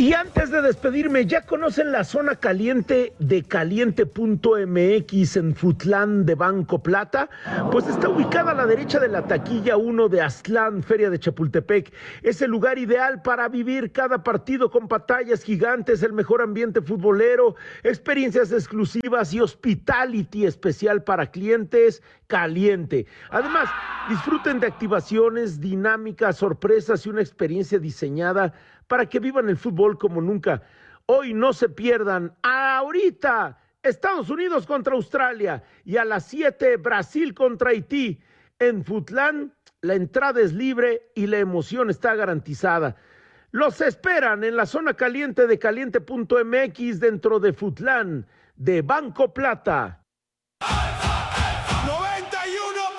Y antes de despedirme, ¿ya conocen la zona caliente de caliente.mx en Futlán de Banco Plata? Pues está ubicada a la derecha de la taquilla 1 de Aztlán, Feria de Chapultepec. Es el lugar ideal para vivir cada partido con pantallas gigantes, el mejor ambiente futbolero, experiencias exclusivas y hospitality especial para clientes caliente. Además, disfruten de activaciones, dinámicas, sorpresas y una experiencia diseñada para que vivan el fútbol como nunca. Hoy no se pierdan, ahorita, Estados Unidos contra Australia y a las 7 Brasil contra Haití. En Futlán, la entrada es libre y la emoción está garantizada. Los esperan en la zona caliente de caliente.mx dentro de Futlán de Banco Plata.